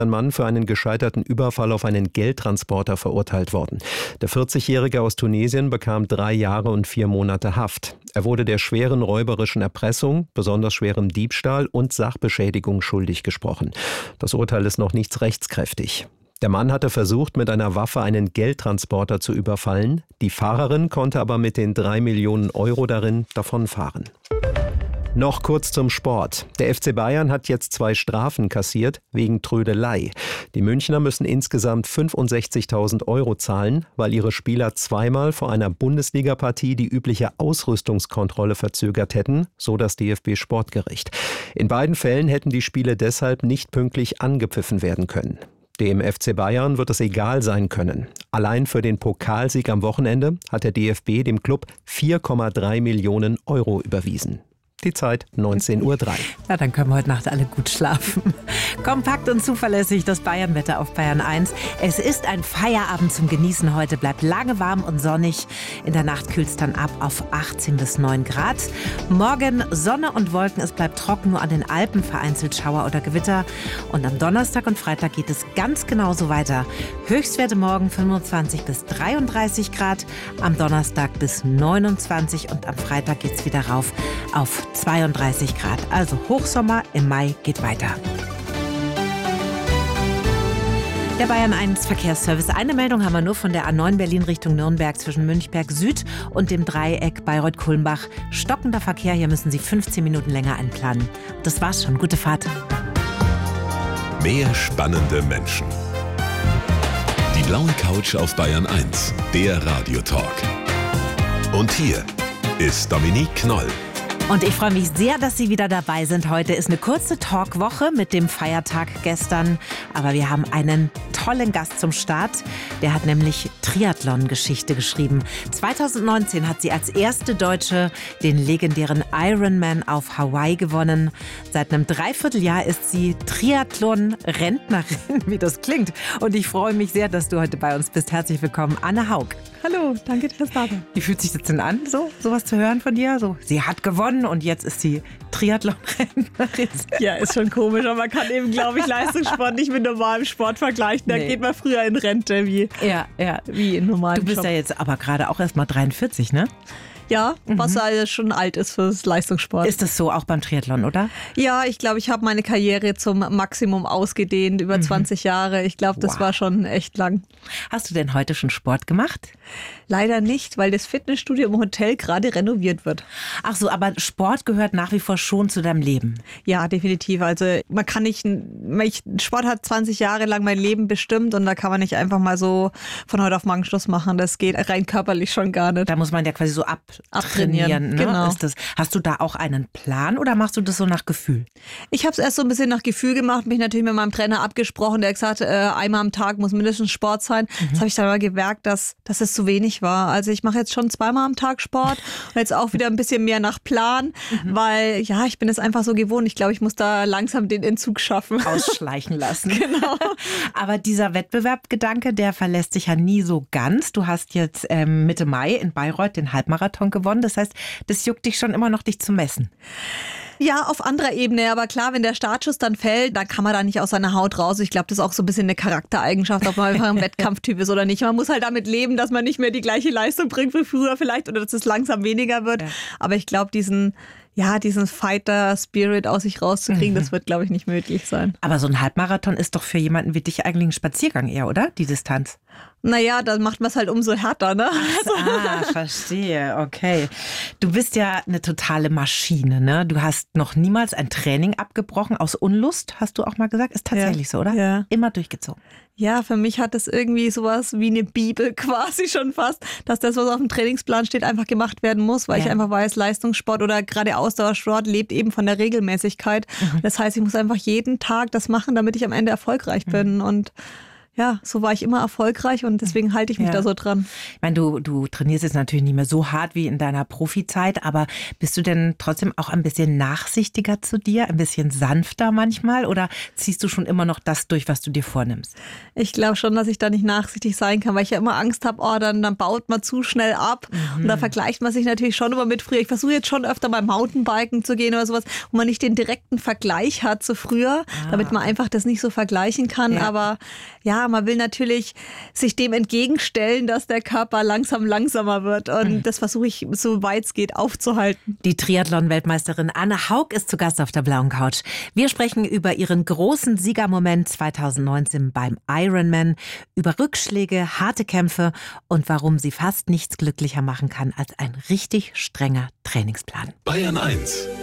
ein Mann für einen gescheiterten Überfall auf einen Geldtransporter verurteilt worden. Der 40-Jährige aus Tunesien bekam 3 Jahre und 4 Monate Haft. Er wurde der schweren räuberischen Erpressung, besonders schwerem Diebstahl und Sachbeschädigung schuldig gesprochen. Das Urteil ist noch nicht rechtskräftig. Der Mann hatte versucht, mit einer Waffe einen Geldtransporter zu überfallen. Die Fahrerin konnte aber mit den 3 Millionen Euro darin davonfahren. Noch kurz zum Sport. Der FC Bayern hat jetzt 2 Strafen kassiert wegen Trödelei. Die Münchner müssen insgesamt 65.000 Euro zahlen, weil ihre Spieler zweimal vor einer Bundesliga-Partie die übliche Ausrüstungskontrolle verzögert hätten, so das DFB-Sportgericht. In beiden Fällen hätten die Spiele deshalb nicht pünktlich angepfiffen werden können. Dem FC Bayern wird es egal sein können. Allein für den Pokalsieg am Wochenende hat der DFB dem Club 4,3 Millionen Euro überwiesen. Die Zeit 19:03 Uhr. Na, dann können wir heute Nacht alle gut schlafen. Kompakt und zuverlässig das Bayern-Wetter auf Bayern 1. Es ist ein Feierabend zum Genießen heute. Bleibt lange warm und sonnig. In der Nacht kühlt es dann ab auf 18 bis 9 Grad. Morgen Sonne und Wolken. Es bleibt trocken, nur an den Alpen vereinzelt Schauer oder Gewitter. Und am Donnerstag und Freitag geht es ganz genauso weiter. Höchstwerte morgen 25 bis 33 Grad. Am Donnerstag bis 29 und am Freitag geht es wieder rauf auf 32 Grad. Also Hochsommer im Mai geht weiter. Der Bayern 1 Verkehrsservice. Eine Meldung haben wir nur von der A9 Berlin Richtung Nürnberg zwischen Münchberg Süd und dem Dreieck Bayreuth-Kulmbach. Stockender Verkehr, hier müssen Sie 15 Minuten länger einplanen. Das war's schon. Gute Fahrt. Mehr spannende Menschen. Die blaue Couch auf Bayern 1, der Radiotalk. Und hier ist Dominique Knoll. Und ich freue mich sehr, dass Sie wieder dabei sind. Heute ist eine kurze Talkwoche mit dem Feiertag gestern. Aber wir haben einen tollen Gast zum Start. Der hat nämlich Triathlon-Geschichte geschrieben. 2019 hat sie als erste Deutsche den legendären Ironman auf Hawaii gewonnen. Seit einem Dreivierteljahr ist sie Triathlon-Rentnerin, wie das klingt. Und ich freue mich sehr, dass du heute bei uns bist. Herzlich willkommen, Anne Haug. Hallo, danke fürs Dasein. Wie fühlt sich das denn an, sowas zu hören von dir? So, sie hat gewonnen und jetzt ist sie Triathlon-Rentnerin. Ja, ist schon komisch, aber man kann eben, glaube ich, Leistungssport nicht mit normalem Sport vergleichen. Da geht man früher in Rente wie in normalem Du bist Job. ja jetzt aber gerade auch erst mal 43, ne? Ja, was also schon alt ist fürs Leistungssport. Ist das so auch beim Triathlon, oder? Ja, ich glaube, ich habe meine Karriere zum Maximum ausgedehnt, über 20 Jahre. Ich glaube, das war schon echt lang. Hast du denn heute schon Sport gemacht? Leider nicht, weil das Fitnessstudio im Hotel gerade renoviert wird. Ach so, aber Sport gehört nach wie vor schon zu deinem Leben. Ja, definitiv. Also man kann nicht, Sport hat 20 Jahre lang mein Leben bestimmt und da kann man nicht einfach mal so von heute auf morgen Schluss machen. Das geht rein körperlich schon gar nicht. Da muss man ja quasi so abtrainieren. Ne? Genau. Hast du da auch einen Plan oder machst du das so nach Gefühl? Ich habe es erst so ein bisschen nach Gefühl gemacht, mich natürlich mit meinem Trainer abgesprochen, der hat gesagt, einmal am Tag muss mindestens Sport sein. Das habe ich dann mal gemerkt, dass es zu wenig war. Also ich mache jetzt schon 2-mal am Tag Sport und jetzt auch wieder ein bisschen mehr nach Plan, weil ja, ich bin es einfach so gewohnt. Ich glaube, ich muss da langsam den Entzug schaffen. Ausschleichen lassen. Genau. Aber dieser Wettbewerbgedanke, der verlässt sich ja nie so ganz. Du hast jetzt Mitte Mai in Bayreuth den Halbmarathon gewonnen. Das heißt, das juckt dich schon immer noch, dich zu messen. Ja, auf anderer Ebene. Aber klar, wenn der Startschuss dann fällt, dann kann man da nicht aus seiner Haut raus. Ich glaube, das ist auch so ein bisschen eine Charaktereigenschaft, ob man einfach ein Wettkampftyp ist oder nicht. Man muss halt damit leben, dass man nicht mehr die gleiche Leistung bringt wie früher vielleicht oder dass es langsam weniger wird. Ja. Aber ich glaube, diesen Fighter-Spirit aus sich rauszukriegen, das wird, glaube ich, nicht möglich sein. Aber so ein Halbmarathon ist doch für jemanden wie dich eigentlich ein Spaziergang eher, oder? Die Distanz. Naja, dann macht man es halt umso härter, ne? Verstehe, okay. Du bist ja eine totale Maschine, ne? Du hast noch niemals ein Training abgebrochen aus Unlust, hast du auch mal gesagt. Ist tatsächlich so, oder? Ja. Immer durchgezogen. Ja, für mich hat es irgendwie sowas wie eine Bibel quasi schon fast, dass das, was auf dem Trainingsplan steht, einfach gemacht werden muss, weil ich einfach weiß, Leistungssport oder gerade Ausdauersport lebt eben von der Regelmäßigkeit. Das heißt, ich muss einfach jeden Tag das machen, damit ich am Ende erfolgreich bin und so war ich immer erfolgreich und deswegen halte ich mich da so dran. Ich meine, du trainierst jetzt natürlich nicht mehr so hart wie in deiner Profizeit, aber bist du denn trotzdem auch ein bisschen nachsichtiger zu dir, ein bisschen sanfter manchmal oder ziehst du schon immer noch das durch, was du dir vornimmst? Ich glaube schon, dass ich da nicht nachsichtig sein kann, weil ich ja immer Angst habe, dann baut man zu schnell ab und da vergleicht man sich natürlich schon immer mit früher. Ich versuche jetzt schon öfter beim Mountainbiken zu gehen oder sowas, wo man nicht den direkten Vergleich hat zu früher, damit man einfach das nicht so vergleichen kann, aber man will natürlich sich dem entgegenstellen, dass der Körper langsam langsamer wird. Und das versuche ich, so weit es geht, aufzuhalten. Die Triathlon-Weltmeisterin Anne Haug ist zu Gast auf der blauen Couch. Wir sprechen über ihren großen Siegermoment 2019 beim Ironman, über Rückschläge, harte Kämpfe und warum sie fast nichts glücklicher machen kann als ein richtig strenger Trainingsplan. Bayern 1